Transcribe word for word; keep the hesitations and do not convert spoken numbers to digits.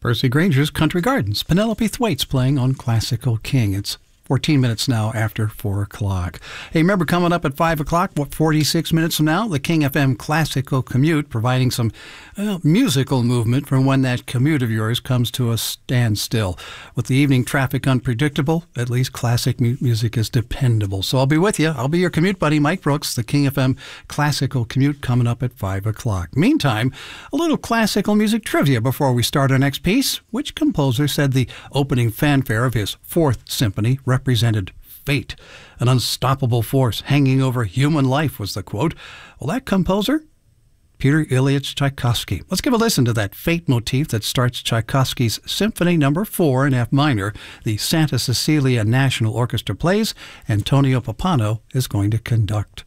Percy Granger's Country Gardens. Penelope Thwaites playing on Classical King. It's fourteen minutes now after four o'clock. Hey, remember coming up at five o'clock, what, forty-six minutes from now, the King F M Classical Commute, providing some uh, musical movement from when that commute of yours comes to a standstill. With the evening traffic unpredictable, at least classic mu- music is dependable. So I'll be with you. I'll be your commute buddy, Mike Brooks, the King F M Classical Commute coming up at five o'clock. Meantime, a little classical music trivia before we start our next piece. Which composer said the opening fanfare of his Fourth Symphony represented fate? An unstoppable force hanging over human life was the quote. Well, that composer? Peter Ilyich Tchaikovsky. Let's give a listen to that fate motif that starts Tchaikovsky's Symphony Number four in F minor. The Santa Cecilia National Orchestra plays. Antonio Pappano is going to conduct.